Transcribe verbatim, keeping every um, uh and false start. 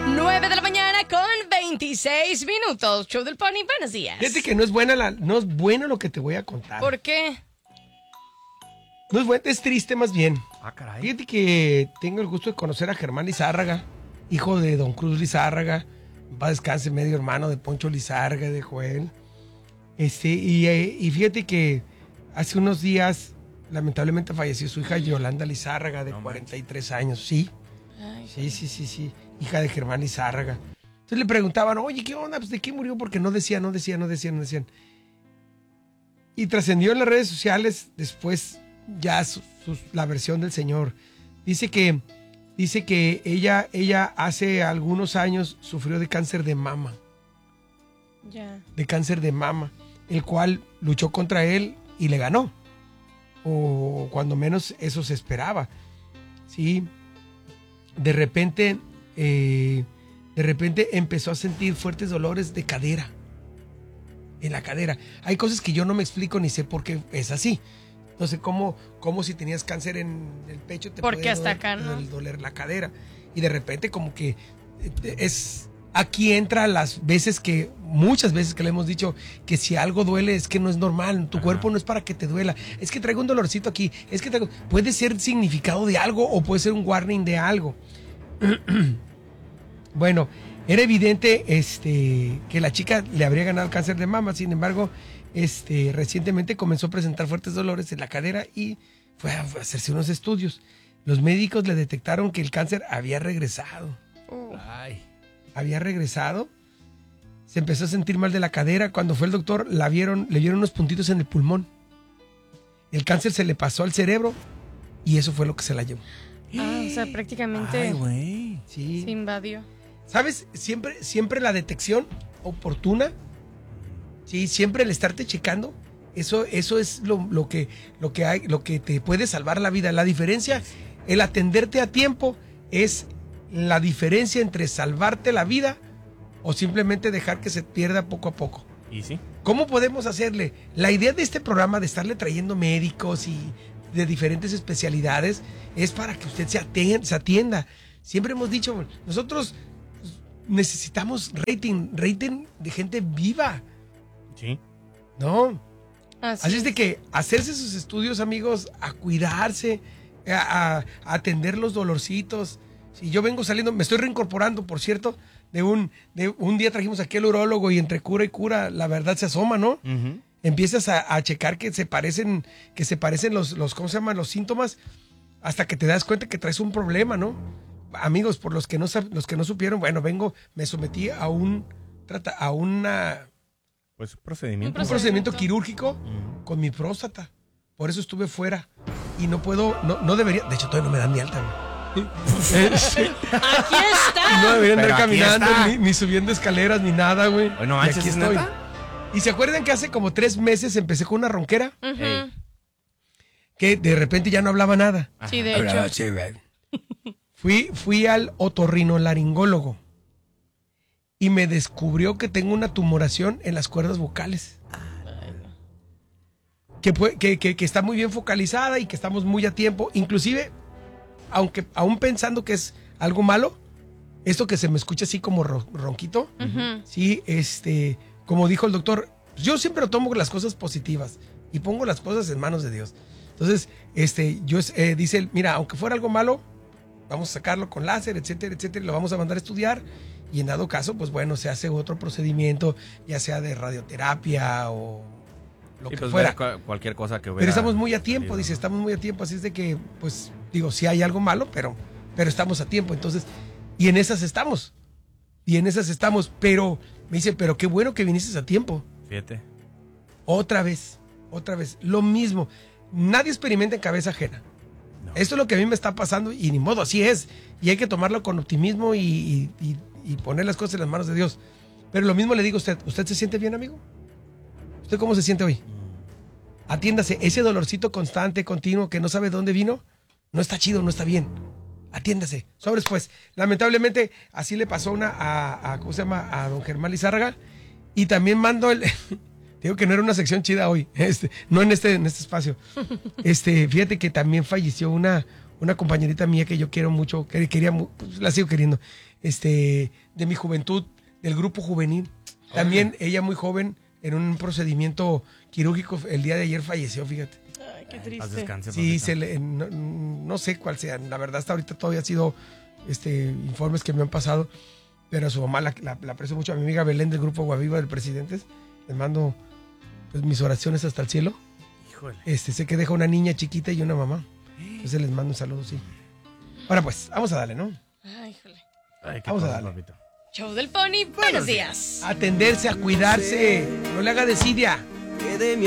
nueve de la mañana con veintiséis minutos. Show del Pony, buenos días. Fíjate que no es buena la, no es bueno lo que te voy a contar. ¿Por qué? No es bueno, es triste más bien. Ah, caray. Fíjate que tengo el gusto de conocer a Germán Lizárraga, hijo de don Cruz Lizárraga, va a descanse, medio hermano de Poncho Lizárraga, de Joel. Este, y, y fíjate que hace unos días, lamentablemente falleció su hija Yolanda Lizárraga, de no cuarenta y tres años, sí. Ay, sí, sí, sí, sí, hija de Germán Lizárraga. Entonces le preguntaban, oye, ¿qué onda? Pues, ¿de qué murió? Porque no decía, no decía, no decían, no decían. Y trascendió en las redes sociales después ya su, su, la versión del señor. Dice que, dice que ella, ella hace algunos años sufrió de cáncer de mama. Ya. Yeah. De cáncer de mama, el cual luchó contra él y le ganó. O cuando menos eso se esperaba. Sí. De repente, eh, de repente empezó a sentir fuertes dolores de cadera. En la cadera. Hay cosas que yo no me explico ni sé por qué es así. No sé cómo, cómo si tenías cáncer en el pecho te porque puede hasta doler, acá, ¿no? doler la cadera. Y de repente como que es... Aquí entra las veces que, muchas veces que le hemos dicho que si algo duele es que no es normal, tu Ajá. cuerpo no es para que te duela, es que traigo un dolorcito aquí, es que traigo, puede ser significado de algo o puede ser un warning de algo. Bueno, era evidente este, que la chica le habría ganado el cáncer de mama, sin embargo, este, recientemente comenzó a presentar fuertes dolores en la cadera y fue a hacerse unos estudios. Los médicos le detectaron que el cáncer había regresado. Oh. Ay. Había regresado, se empezó a sentir mal de la cadera. Cuando fue el doctor, la vieron, le vieron unos puntitos en el pulmón. El cáncer se le pasó al cerebro y eso fue lo que se la llevó. Ah, o sea, prácticamente Ay, güey. Sí. Se invadió. ¿Sabes? Siempre, siempre la detección oportuna, sí, siempre el estarte checando, eso, eso es lo, lo, que, lo, que hay, lo que te puede salvar la vida. La diferencia, el atenderte a tiempo es... la diferencia entre salvarte la vida o simplemente dejar que se pierda poco a poco. ¿Y sí? ¿Cómo podemos hacerle? La idea de este programa de estarle trayendo médicos y de diferentes especialidades es para que usted se atienda. Se atienda. Siempre hemos dicho, nosotros necesitamos rating, rating de gente viva. Sí. ¿No? Así, Así es de que hacerse sus estudios, amigos, a cuidarse, a, a, a atender los dolorcitos. Si yo vengo saliendo, me estoy reincorporando, por cierto, de un, de un día trajimos aquí al urólogo y entre cura y cura la verdad se asoma, ¿no? Uh-huh. Empiezas a, a checar que se parecen, que se parecen los, los, ¿cómo se llaman? Los síntomas, hasta que te das cuenta que traes un problema, ¿no? Amigos, por los que no, los que no supieron, bueno, vengo, me sometí a un, trata, a una... Pues un procedimiento. Un procedimiento quirúrgico uh-huh. con mi próstata. Por eso estuve fuera y no puedo, no, no debería, de hecho todavía no me dan ni alta, güey. Aquí está. No deberían andar caminando, ni, ni subiendo escaleras, ni nada, güey. Bueno, aquí estoy. ¿neta? ¿Y se acuerdan que hace como tres meses empecé con una ronquera? Uh-huh. Hey. Que de repente ya no hablaba nada. Sí, de hecho. Sí, fui, fui al otorrinolaringólogo y me descubrió que tengo una tumoración en las cuerdas vocales. Que, que, que, que está muy bien focalizada y que estamos muy a tiempo. Inclusive... aunque aún pensando que es algo malo, esto que se me escucha así como ronquito, uh-huh. sí, este, como dijo el doctor, yo siempre lo tomo las cosas positivas y pongo las cosas en manos de Dios. Entonces, este, yo eh, dice, mira, aunque fuera algo malo, vamos a sacarlo con láser, etcétera, etcétera, y lo vamos a mandar a estudiar y en dado caso, pues bueno, se hace otro procedimiento, ya sea de radioterapia o lo sí, que pues fuera. Cualquier cosa que hubiera. Pero estamos muy a tiempo, salido, dice, ¿no? estamos muy a tiempo, así es de que, pues, digo, sí hay algo malo, pero, pero estamos a tiempo, entonces, y en esas estamos, y en esas estamos, pero, me dice, pero qué bueno que viniste a tiempo. Fíjate. Otra vez, otra vez, lo mismo, nadie experimenta en cabeza ajena. No. Esto es lo que a mí me está pasando, y ni modo, así es, y hay que tomarlo con optimismo y, y, y, y poner las cosas en las manos de Dios. Pero lo mismo le digo a usted, ¿usted se siente bien, amigo? ¿Usted cómo se siente hoy? Atiéndase, ese dolorcito constante, continuo, que no sabe dónde vino, no está chido, no está bien. Atiéndase. Sobres, pues, lamentablemente, así le pasó una a, a ¿cómo se llama? A don Germán Lizárraga. Y también mando el... Digo que no era una sección chida hoy, este, no en este, en este espacio. Este, fíjate que también falleció una, una compañerita mía que yo quiero mucho, que quería, pues, la sigo queriendo. este, de mi juventud, del grupo juvenil. También ella muy joven, en un procedimiento quirúrgico, el día de ayer falleció, fíjate. Ay, qué Haz triste. descanse, Sí, papito. se le- no, no sé cuál sea. La verdad, hasta ahorita todavía ha sido este, informes que me han pasado. Pero a su mamá la, la, la aprecio mucho. A mi amiga Belén del grupo Guaviva del Presidentes. Les mando pues, mis oraciones hasta el cielo. Híjole. Este, sé que deja una niña chiquita y una mamá. Entonces les mando un saludo, sí. Ahora pues, vamos a darle, ¿no? Ay, híjole. Ay, qué Vamos a cosas, darle. papito. Show del Pony, buenos días. A atenderse, a cuidarse. No le haga desidia.